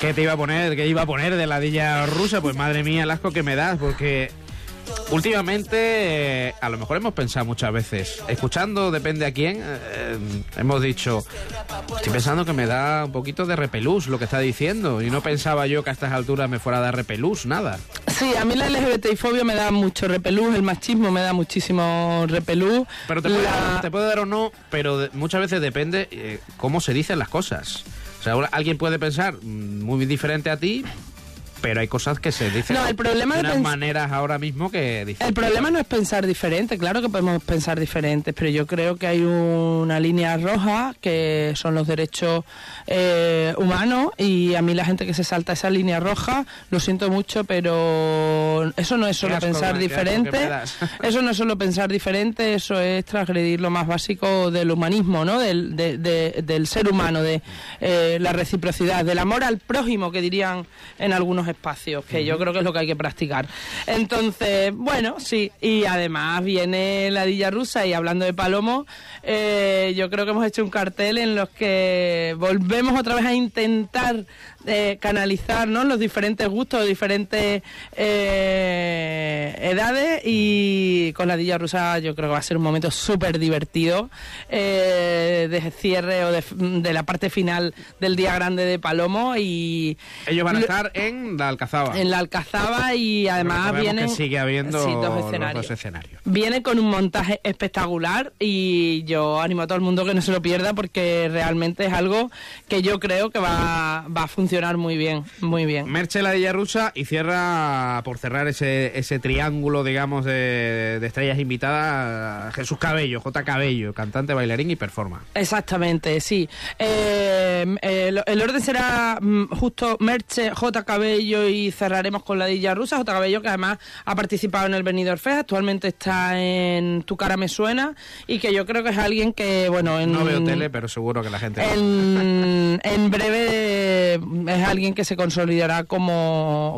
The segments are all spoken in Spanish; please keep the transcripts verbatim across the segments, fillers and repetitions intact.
¿Qué te iba a poner? ¿Qué iba a poner de ladilla rusa? Pues madre mía, el asco que me das, porque últimamente eh, a lo mejor hemos pensado muchas veces, escuchando depende a quién, eh, hemos dicho, estoy pensando que me da un poquito de repelús lo que está diciendo, y no pensaba yo que a estas alturas me fuera a dar repelús, nada. Sí, a mí la L G B T I fobia me da mucho repelús, el machismo me da muchísimo repelús. Pero te puede, la... dar, te puede dar o no, pero de, muchas veces depende eh, cómo se dicen las cosas. O sea, alguien puede pensar muy diferente a ti, pero hay cosas que se dicen no, el problema de unas pens- maneras ahora mismo que dicen. El problema no es pensar diferente, claro que podemos pensar diferentes, pero yo creo que hay una línea roja que son los derechos eh, humanos, y a mí la gente que se salta esa línea roja, lo siento mucho, pero eso no es solo asco, pensar man, diferente, eso no es solo pensar diferente, eso es transgredir lo más básico del humanismo, ¿no? Del, de, de, del ser humano, de eh, la reciprocidad, del amor al prójimo, que dirían en algunos espacios, que yo creo que es lo que hay que practicar. Entonces, bueno, sí, y además viene la Dilla Rusa, y hablando de Palomo, eh, yo creo que hemos hecho un cartel en los que volvemos otra vez a intentar eh, canalizar, ¿no?, los diferentes gustos, diferentes eh, edades, y con la Dilla Rusa yo creo que va a ser un momento súper divertido eh, de cierre o de, de la parte final del día grande de Palomo. Y ellos van a estar en la Alcazaba. En la Alcazaba, y además vienen... que sigue habiendo sí, dos escenarios. los dos escenarios. Viene con un montaje espectacular, y yo animo a todo el mundo que no se lo pierda, porque realmente es algo que yo creo que va, va a funcionar muy bien, muy bien. Merche, la Dilla Rusa, y cierra, por cerrar ese, ese triángulo, digamos, de, de estrellas invitadas, Jesús Cabello, J. Cabello, cantante, bailarín y performance. Exactamente, sí. Eh, el, el orden será justo Merche, J. Cabello, y cerraremos con la Dilla Rusa. J. Cabello, que además ha participado en el Benidorm Fest, actualmente está en Tu cara me suena, y que yo creo que es alguien que, bueno... En, no veo tele, pero seguro que la gente... En, en breve es alguien que se consolidará como,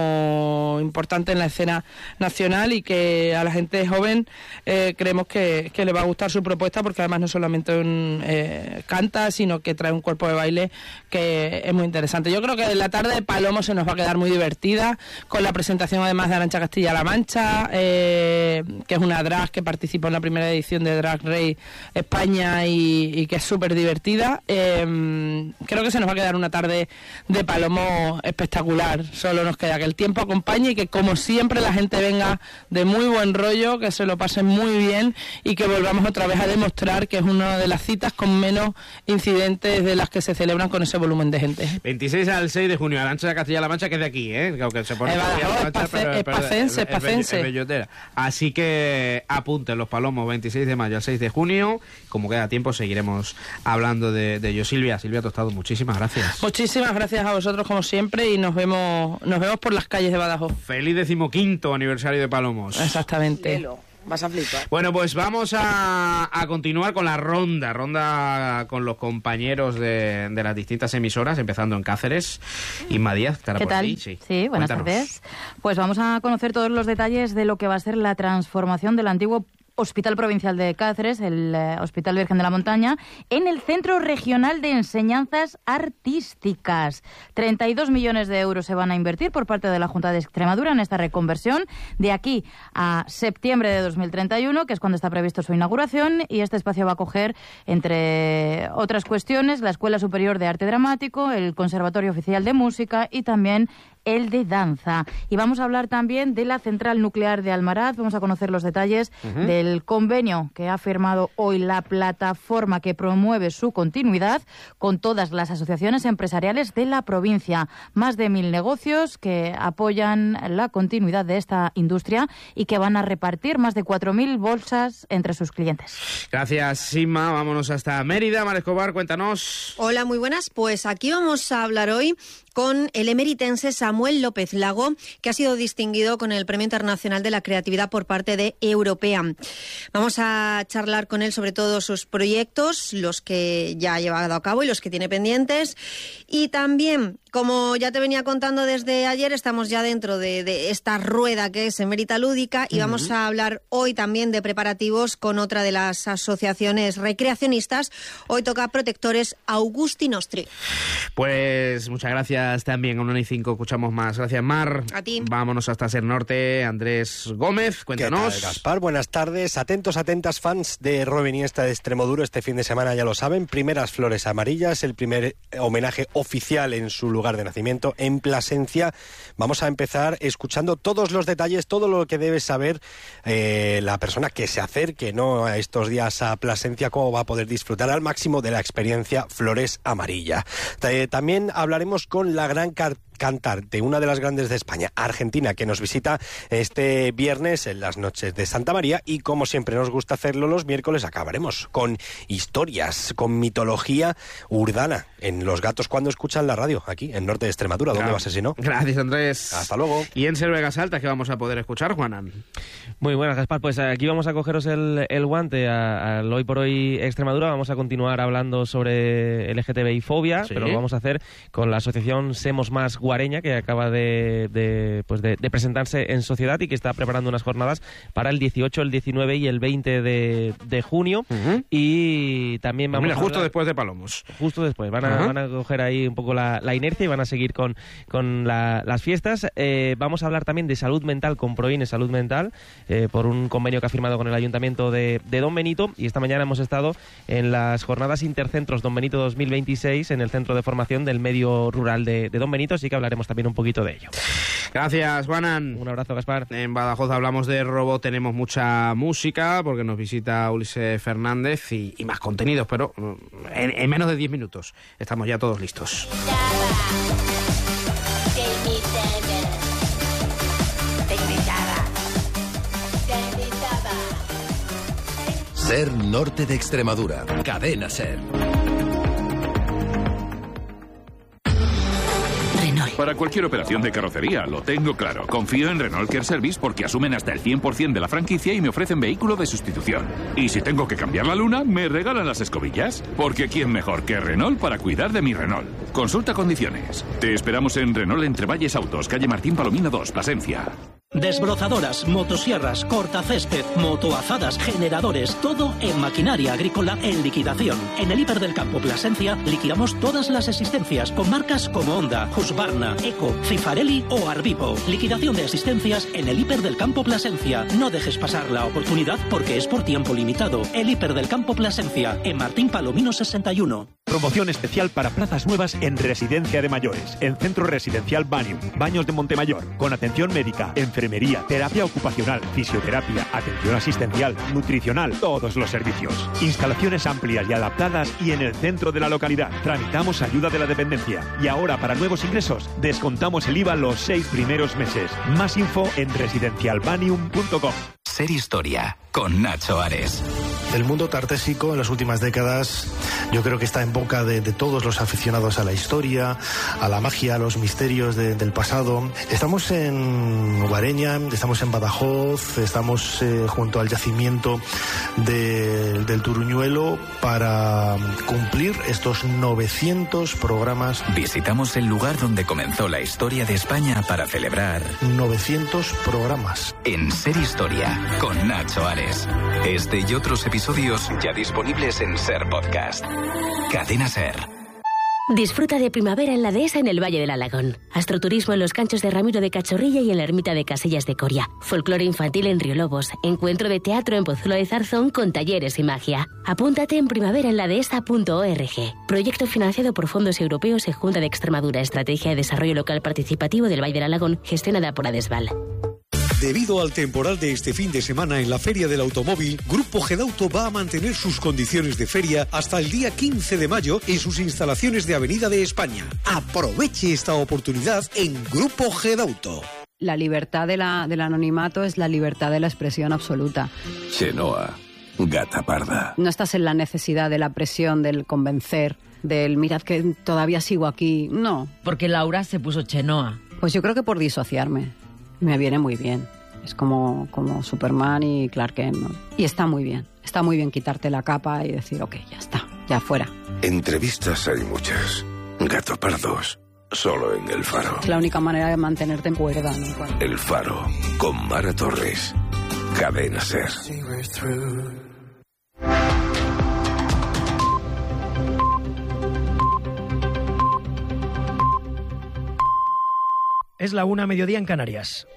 como importante en la escena nacional, y que a la gente joven eh, creemos que, que le va a gustar su propuesta, porque además no solamente un, eh, canta, sino que trae un cuerpo de baile que es muy interesante. Yo creo que la tarde de Palomo se nos va a quedar muy divertida, con la presentación además de Arantxa Castilla-La Mancha, eh, que es una drag que participó en la primera edición de Drag Race España, y, y que es súper divertida. Eh, creo que se nos va a quedar una tarde de Palomo espectacular. Solo nos queda que el tiempo acompañe, y que, como siempre, la gente venga de muy buen rollo, que se lo pasen muy bien, y que volvamos otra vez a demostrar que es una de las citas con menos incidentes de las que se celebran con ese volumen de gente. veintiséis al seis de junio, Arantxa Castilla-La Mancha, que es de aquí, ¿eh? Aunque se pone... Es pacense, es pacense. Así que apunten los Palomos, veintiséis de mayo al seis de junio. Como queda tiempo, seguiremos hablando de, de ello. Silvia, Silvia Tostado, muchísimas gracias. Muchísimas gracias a vosotros, como siempre, y nos vemos nos vemos por las calles de Badajoz. Feliz decimoquinto aniversario de Palomos. Exactamente. Lelo. Vas a flipar. Bueno, pues vamos a, a continuar con la ronda, ronda con los compañeros de, de las distintas emisoras, empezando en Cáceres. Inma Díaz, cara ¿Qué por tal? ahí, sí. Sí, buenas Cuéntanos. tardes. Pues vamos a conocer todos los detalles de lo que va a ser la transformación del antiguo Hospital Provincial de Cáceres, el eh, Hospital Virgen de la Montaña, en el Centro Regional de Enseñanzas Artísticas. treinta y dos millones de euros se van a invertir por parte de la Junta de Extremadura en esta reconversión de aquí a septiembre de dos mil treinta y uno, que es cuando está previsto su inauguración, y este espacio va a acoger, entre otras cuestiones, la Escuela Superior de Arte Dramático, el Conservatorio Oficial de Música y también el de danza. Y vamos a hablar también de la central nuclear de Almaraz. Vamos a conocer los detalles uh-huh. del convenio que ha firmado hoy la plataforma que promueve su continuidad con todas las asociaciones empresariales de la provincia. Más de mil negocios que apoyan la continuidad de esta industria y que van a repartir más de cuatro mil bolsas entre sus clientes. Gracias, Sima. Vámonos hasta Mérida. Mar Escobar, cuéntanos. Hola, muy buenas. Pues aquí vamos a hablar hoy con el emeritense Samuel López Lago, que ha sido distinguido con el Premio Internacional de la Creatividad por parte de Europea. Vamos a charlar con él sobre todos sus proyectos, los que ya ha llevado a cabo y los que tiene pendientes, y también como ya te venía contando desde ayer, estamos ya dentro de, de esta rueda que es Emérita Lúdica y uh-huh. vamos a hablar hoy también de preparativos con otra de las asociaciones recreacionistas. Hoy toca Protectores Augusti Nostri. Pues muchas gracias también. A una y cinco escuchamos más. Gracias, Mar. A ti. Vámonos hasta Ser Norte. Andrés Gómez, cuéntanos. ¿Qué tal, Gaspar? Buenas tardes. Atentos, atentas, fans de Rubén Iniesta de Extremoduro. Este fin de semana ya lo saben. Primeras flores amarillas, el primer homenaje oficial en su lugar de nacimiento, en Plasencia. Vamos a empezar escuchando todos los detalles, todo lo que debe saber eh, la persona que se acerque, ¿no?, a estos días a Plasencia, cómo va a poder disfrutar al máximo de la experiencia Flores Amarilla. Eh, también hablaremos con la gran carta cantante, una de las grandes de España, Argentina, que nos visita este viernes en las noches de Santa María, y como siempre nos gusta hacerlo los miércoles, acabaremos con historias, con mitología urdana en Los Gatos Cuando Escuchan la Radio, aquí en Norte de Extremadura. ¿Dónde Claro. vas, si no? Gracias, Andrés. Hasta luego. Y en Ser Vegas Alta, ¿qué vamos a poder escuchar, Juanan? Muy buenas, Gaspar. Pues aquí vamos a cogeros el, el guante al Hoy por Hoy Extremadura. Vamos a continuar hablando sobre L G T B I fobia, Sí. pero lo vamos a hacer con la asociación Semos Más Guareña, que acaba de, de, pues de, de presentarse en sociedad y que está preparando unas jornadas para el dieciocho, el diecinueve y el veinte de, de junio. Uh-huh. Y también vamos Mira, a justo hablar- después de Palomos. Justo después. Van a, Ajá. van a coger ahí un poco la, la inercia y van a seguir con, con la- las fiestas. Eh, vamos a hablar también de salud mental con Proine Salud Mental, eh, por un convenio que ha firmado con el Ayuntamiento de, de Don Benito. Y esta mañana hemos estado en las jornadas Intercentros Don Benito dos mil veintiséis en el Centro de Formación del Medio Rural de, de Don Benito, así que hablaremos también un poquito de ello. Gracias, Juanan. Un abrazo, Gaspar. En Badajoz hablamos de robo, tenemos mucha música porque nos visita Ulises Fernández y, y más contenidos, pero mm, en, en menos de diez minutos estamos ya todos listos. Ser Norte de Extremadura. Cadena Ser. Para cualquier operación de carrocería, lo tengo claro. Confío en Renault Care Service porque asumen hasta el cien por ciento de la franquicia y me ofrecen vehículo de sustitución. Y si tengo que cambiar la luna, me regalan las escobillas. Porque ¿quién mejor que Renault para cuidar de mi Renault? Consulta condiciones. Te esperamos en Renault Entre Valles Autos, calle Martín Palomino dos, Plasencia. Desbrozadoras, motosierras, cortacésped, motoazadas, generadores, todo en maquinaria agrícola en liquidación. En el Hiper del Campo Plasencia liquidamos todas las existencias con marcas como Honda, Husqvarna, Eco, Cifarelli o Arbipo. Liquidación de existencias en el Hiper del Campo Plasencia. No dejes pasar la oportunidad porque es por tiempo limitado. El Hiper del Campo Plasencia en Martín Palomino sesenta y uno. Promoción especial para plazas nuevas en residencia de mayores. En Centro Residencial Banium, Baños de Montemayor, con atención médica, enfermería, terapia ocupacional, fisioterapia, atención asistencial, nutricional, todos los servicios. Instalaciones amplias y adaptadas y en el centro de la localidad. Tramitamos ayuda de la dependencia. Y ahora, para nuevos ingresos, descontamos el I V A los seis primeros meses. Más info en residencialbanium punto com. Ser Historia, con Nacho Ares. El mundo tartésico en las últimas décadas yo creo que está en boca de, de todos los aficionados a la historia, a la magia, a los misterios de, del pasado. Estamos en Guareña, estamos en Badajoz, estamos eh, junto al yacimiento de, del Turuñuelo para cumplir estos novecientos programas. Visitamos el lugar donde comenzó la historia de España para celebrar novecientos programas. En Ser Historia, con Nacho Ares. Este y otros episodios ya disponibles en Ser Podcast. Cadena Ser. Disfruta de primavera en la dehesa en el Valle del Alagón. Astroturismo en los canchos de Ramiro de Cachorrilla y en la ermita de Casellas de Coria. Folclore infantil en Riolobos. Encuentro de teatro en Pozuelo de Zarzón con talleres y magia. Apúntate en primavera en la dehesa punto org. Proyecto financiado por fondos europeos y Junta de Extremadura. Estrategia de Desarrollo Local Participativo del Valle del Alagón, gestionada por Adesval. Debido al temporal de este fin de semana en la Feria del Automóvil, Grupo Gedauto va a mantener sus condiciones de feria hasta el día quince de mayo en sus instalaciones de Avenida de España. Aproveche esta oportunidad en Grupo Gedauto. La libertad de la, del anonimato es la libertad de la expresión absoluta. Chenoa, gata parda. No estás en la necesidad de la presión, del convencer, del mirad que todavía sigo aquí. No. Porque Laura se puso Chenoa. Pues yo creo que por disociarme. Me viene muy bien. Es como, como Superman y Clark Kent, ¿no? Y está muy bien. Está muy bien quitarte la capa y decir, ok, ya está, ya fuera. Entrevistas hay muchas. Gato pardos solo en El Faro. Es la única manera de mantenerte en cuerda, ¿no? El Faro, con Mara Torres. Cadena SER. Es la una, mediodía en Canarias.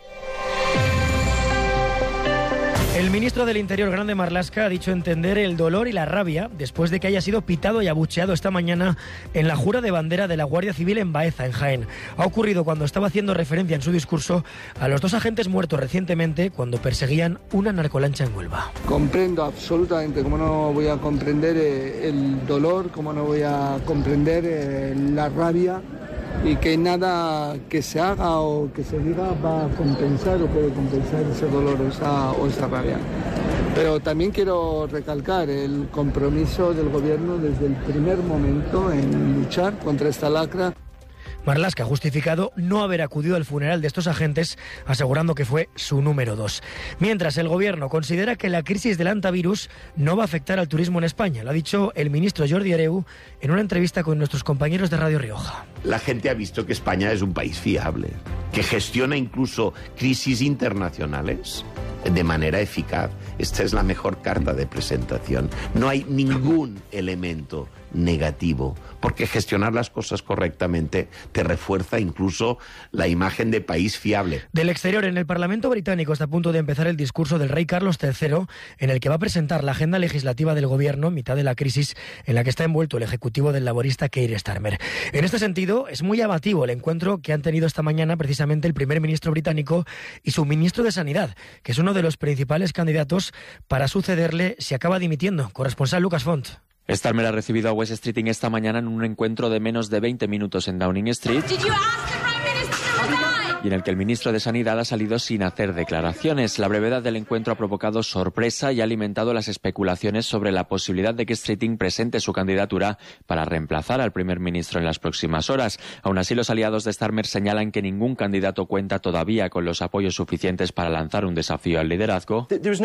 El ministro del Interior, Grande Marlaska, ha dicho entender el dolor y la rabia después de que haya sido pitado y abucheado esta mañana en la jura de bandera de la Guardia Civil en Baeza, en Jaén. Ha ocurrido cuando estaba haciendo referencia en su discurso a los dos agentes muertos recientemente cuando perseguían una narcolancha en Huelva. Comprendo absolutamente, cómo no voy a comprender eh, el dolor, cómo no voy a comprender eh, la rabia, y que nada que se haga o que se diga va a compensar o puede compensar ese dolor o esa, o esa rabia. Pero también quiero recalcar el compromiso del Gobierno desde el primer momento en luchar contra esta lacra. Marlaska ha justificado no haber acudido al funeral de estos agentes, asegurando que fue su número dos. Mientras, el Gobierno considera que la crisis del hantavirus no va a afectar al turismo en España. Lo ha dicho el ministro Jordi Hereu en una entrevista con nuestros compañeros de Radio Rioja. La gente ha visto que España es un país fiable, que gestiona incluso crisis internacionales de manera eficaz. Esta es la mejor carta de presentación. No hay ningún elemento negativo, porque gestionar las cosas correctamente te refuerza incluso la imagen de país fiable. Del exterior, en el Parlamento británico está a punto de empezar el discurso del rey Carlos tercero, en el que va a presentar la agenda legislativa del gobierno en mitad de la crisis en la que está envuelto el ejecutivo del laborista Keir Starmer. En este sentido, es muy llamativo el encuentro que han tenido esta mañana precisamente el primer ministro británico y su ministro de Sanidad, que es uno de los principales candidatos para sucederle si acaba dimitiendo. Corresponsal Lucas Font. Starmer ha recibido a Wes Streeting esta mañana en un encuentro de menos de veinte minutos en Downing Street y en el que el ministro de Sanidad ha salido sin hacer declaraciones. La brevedad del encuentro ha provocado sorpresa y ha alimentado las especulaciones sobre la posibilidad de que Streeting presente su candidatura para reemplazar al primer ministro en las próximas horas. Aún así, los aliados de Starmer señalan que ningún candidato cuenta todavía con los apoyos suficientes para lanzar un desafío al liderazgo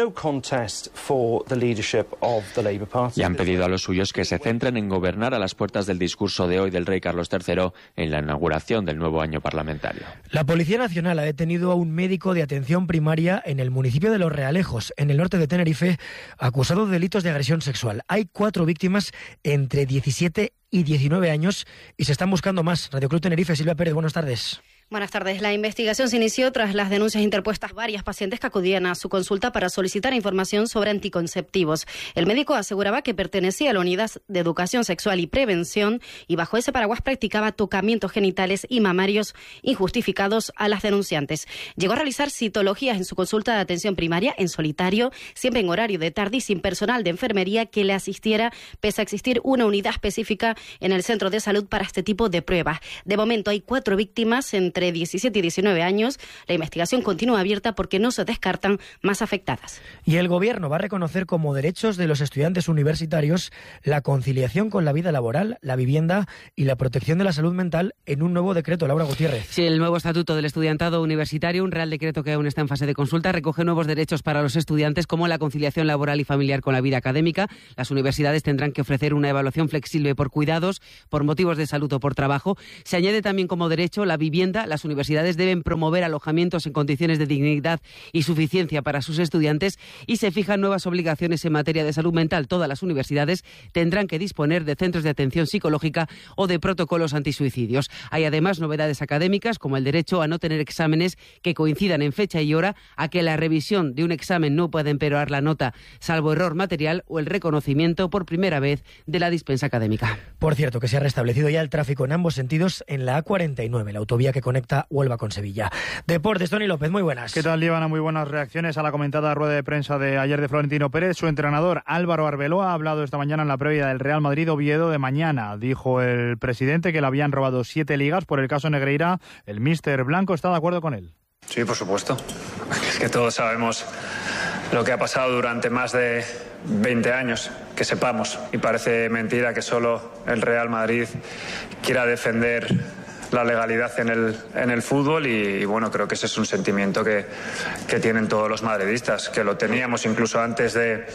y han pedido a los suyos que se centren en gobernar a las puertas del discurso de hoy del rey Carlos tercero en la inauguración del nuevo año parlamentario. La Policía Nacional ha detenido a un médico de atención primaria en el municipio de Los Realejos, en el norte de Tenerife, acusado de delitos de agresión sexual. Hay cuatro víctimas entre diecisiete y diecinueve años y se están buscando más. Radio Club Tenerife, Silvia Pérez, buenas tardes. Buenas tardes. La investigación se inició tras las denuncias interpuestas por varias pacientes que acudían a su consulta para solicitar información sobre anticonceptivos. El médico aseguraba que pertenecía a la unidad de educación sexual y prevención y bajo ese paraguas practicaba tocamientos genitales y mamarios injustificados a las denunciantes. Llegó a realizar citologías en su consulta de atención primaria en solitario, siempre en horario de tarde y sin personal de enfermería que le asistiera, pese a existir una unidad específica en el centro de salud para este tipo de pruebas. De momento hay cuatro víctimas entre diecisiete y diecinueve años. La investigación continúa abierta porque no se descartan más afectadas. Y el Gobierno va a reconocer como derechos de los estudiantes universitarios la conciliación con la vida laboral, la vivienda y la protección de la salud mental en un nuevo decreto. Laura Gutiérrez. Sí, el nuevo Estatuto del Estudiantado Universitario, un real decreto que aún está en fase de consulta, recoge nuevos derechos para los estudiantes como la conciliación laboral y familiar con la vida académica. Las universidades tendrán que ofrecer una evaluación flexible por cuidados, por motivos de salud o por trabajo. Se añade también como derecho la vivienda. Las universidades deben promover alojamientos en condiciones de dignidad y suficiencia para sus estudiantes y se fijan nuevas obligaciones en materia de salud mental. Todas las universidades tendrán que disponer de centros de atención psicológica o de protocolos antisuicidios. Hay además novedades académicas como el derecho a no tener exámenes que coincidan en fecha y hora, a que la revisión de un examen no pueda empeorar la nota salvo error material o el reconocimiento por primera vez de la dispensa académica. Por cierto, que se ha restablecido ya el tráfico en ambos sentidos en la A cuarenta y nueve, la autovía que conecta Huelva con Sevilla. Deportes, Tony López, muy buenas. ¿Qué tal, Líbana? Muy buenas reacciones a la comentada rueda de prensa de ayer de Florentino Pérez. Su entrenador Álvaro Arbeloa ha hablado esta mañana en la previa del Real Madrid-Oviedo de mañana. Dijo el presidente que le habían robado siete ligas por el caso Negreira. El míster Blanco está de acuerdo con él. Sí, por supuesto. Es que todos sabemos lo que ha pasado durante más de veinte años, que sepamos. Y parece mentira que solo el Real Madrid quiera defender la legalidad en el, en el fútbol y, y bueno, creo que ese es un sentimiento que, que tienen todos los madridistas, que lo teníamos incluso antes de,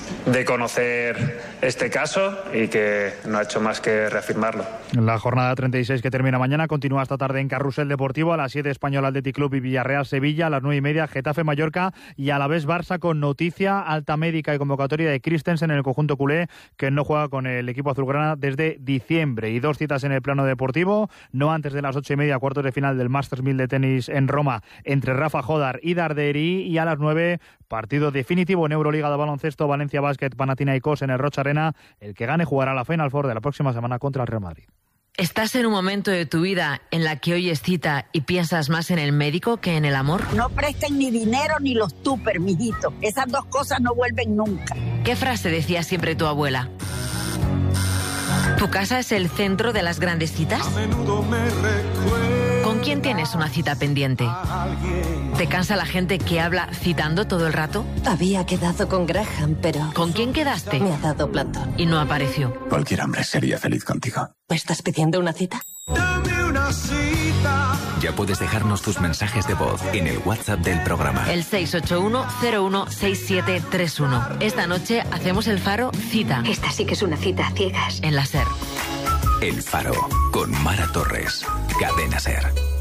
de conocer este caso y que no ha hecho más que reafirmarlo. La jornada treinta y seis que termina mañana continúa esta tarde en Carrusel Deportivo, a las siete Español Athletic Club y Villarreal Sevilla, a las nueve y media Getafe Mallorca y a la vez Barça, con noticia alta médica y convocatoria de Christensen en el conjunto culé, que no juega con el equipo azulgrana desde diciembre. Y dos citas en el plano deportivo, no antes de las ocho y media, cuartos de final del Masters mil de tenis en Roma entre Rafa Jodar y Darderi, y a las nueve partido definitivo en Euroliga de baloncesto, Valencia Basket Panathinaikos en el Rocha Arena. El que gane jugará la Final Four de la próxima semana contra el Real Madrid. ¿Estás en un momento de tu vida en la que oyes cita y piensas más en el médico que en el amor? No presten ni dinero ni los tupper, mijito. Esas dos cosas no vuelven nunca. ¿Qué frase decía siempre tu abuela? ¿Tu casa es el centro de las grandes citas? A menudo me recuerda. ¿Con quién tienes una cita pendiente? ¿Te cansa la gente que habla citando todo el rato? Había quedado con Graham, pero... ¿Con quién quedaste? Me ha dado plantón. Y no apareció. Cualquier hombre sería feliz contigo. ¿Me estás pidiendo una cita? Dame una cita. Ya puedes dejarnos tus mensajes de voz en el WhatsApp del programa. El seis ocho uno cero uno seis siete tres uno. Esta noche hacemos el Faro Cita. Esta sí que es una cita a ciegas. En la SER. El Faro, con Mara Torres. Cadena SER.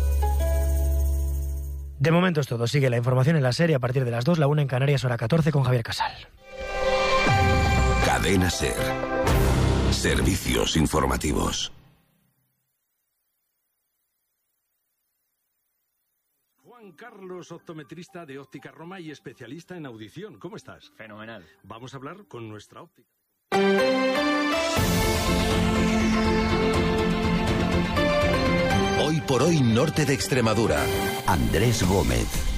De momento es todo. Sigue la información en la SER a partir de las dos, la una en Canarias, hora catorce, con Javier Casal. Cadena SER. Servicios informativos. Juan Carlos, optometrista de Óptica Roma y especialista en audición. ¿Cómo estás? Fenomenal. Vamos a hablar con nuestra óptica. Hoy por hoy, norte de Extremadura. Andrés Gómez.